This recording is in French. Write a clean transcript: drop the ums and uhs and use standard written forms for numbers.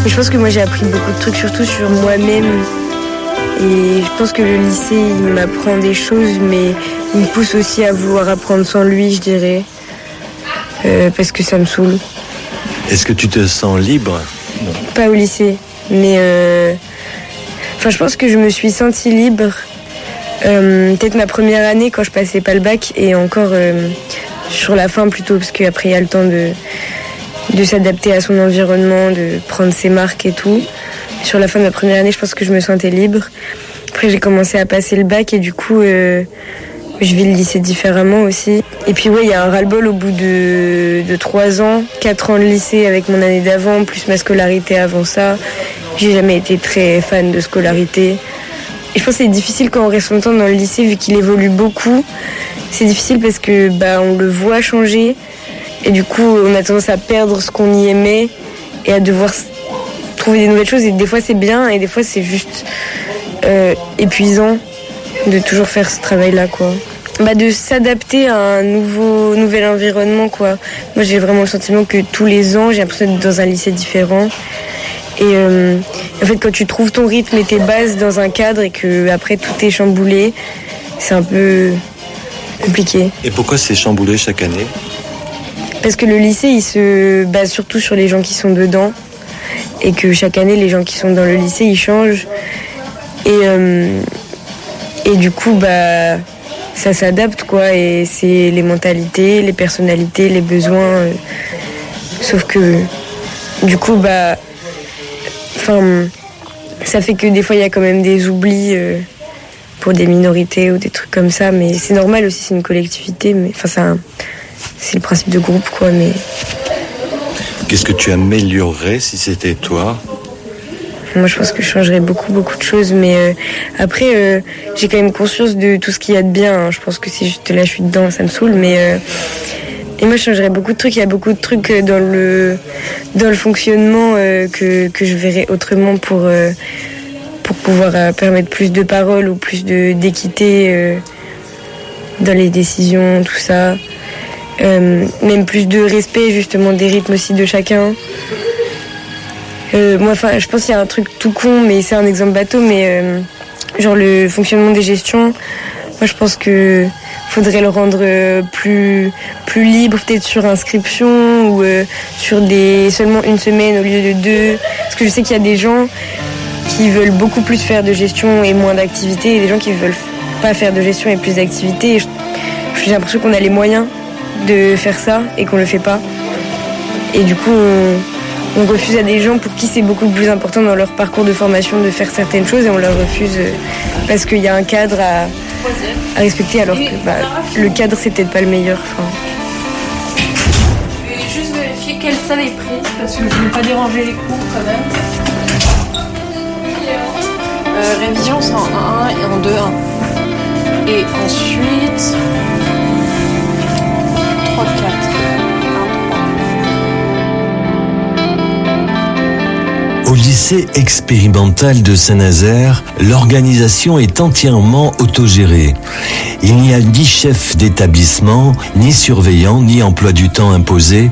Et je pense que moi j'ai appris beaucoup de trucs, surtout sur moi-même. Et je pense que le lycée, il m'apprend des choses, mais il me pousse aussi à vouloir apprendre sans lui, je dirais. Parce que ça me saoule. Est-ce que tu te sens libre ? Pas au lycée, mais je pense que je me suis sentie libre. Peut-être ma première année quand je passais pas le bac et encore sur la fin plutôt, parce qu'après il y a le temps de s'adapter à son environnement, de prendre ses marques et tout. Sur la fin de ma première année, je pense que je me sentais libre. Après j'ai commencé à passer le bac et du coup je vis le lycée différemment aussi. Et puis ouais, il y a un ras-le-bol au bout de 3 ans, 4 ans de lycée avec mon année d'avant, plus ma scolarité avant ça. J'ai jamais été très fan de scolarité. Et je pense que c'est difficile quand on reste longtemps dans le lycée, vu qu'il évolue beaucoup. C'est difficile parce que on le voit changer. Et du coup, on a tendance à perdre ce qu'on y aimait et à devoir trouver des nouvelles choses. Et des fois, c'est bien et des fois, c'est juste épuisant de toujours faire ce travail-là, quoi. De s'adapter à un nouvel environnement, quoi. Moi, j'ai vraiment le sentiment que tous les ans, j'ai l'impression d'être dans un lycée différent. Et en fait, quand tu trouves ton rythme et tes bases dans un cadre et que après tout est chamboulé, c'est un peu compliqué. Et pourquoi c'est chamboulé chaque année ? Parce que le lycée, il se base surtout sur les gens qui sont dedans. Et que chaque année, les gens qui sont dans le lycée, ils changent. Et du coup, ça s'adapte, quoi. Et c'est les mentalités, les personnalités, les besoins. Sauf que, du coup, ça fait que des fois, il y a quand même des oublis pour des minorités ou des trucs comme ça. Mais c'est normal aussi, c'est une collectivité. Mais c'est le principe de groupe, quoi. Mais qu'est-ce que tu améliorerais si c'était toi ? Moi, je pense que je changerais beaucoup de choses. Mais après, j'ai quand même conscience de tout ce qu'il y a de bien. Hein. Je pense que si je suis dedans, ça me saoule. Mais et moi, je changerais beaucoup de trucs. Il y a beaucoup de trucs dans le fonctionnement que je verrais autrement pour pouvoir permettre plus de paroles ou plus d'équité dans les décisions, tout ça. Même plus de respect, justement, des rythmes aussi de chacun. Je pense qu'il y a un truc tout con, mais c'est un exemple bateau, mais genre le fonctionnement des gestions, moi je pense que faudrait le rendre plus libre, peut-être sur inscription ou sur seulement une semaine au lieu de 2. Parce que je sais qu'il y a des gens qui veulent beaucoup plus faire de gestion et moins d'activité, et des gens qui veulent pas faire de gestion et plus d'activité. J'ai l'impression qu'on a les moyens de faire ça et qu'on le fait pas. Et du coup, on refuse à des gens pour qui c'est beaucoup plus important dans leur parcours de formation de faire certaines choses et on leur refuse parce qu'il y a un cadre à respecter alors que le cadre c'est peut-être pas le meilleur. Je vais juste vérifier quelle salle est prise parce que je ne veux pas déranger les cours quand même. Révision c'est en 1 et en 2-1. Et ensuite 3-4. Au lycée expérimental de Saint-Nazaire, l'organisation est entièrement autogérée. Il n'y a ni chef d'établissement, ni surveillant, ni emploi du temps imposé.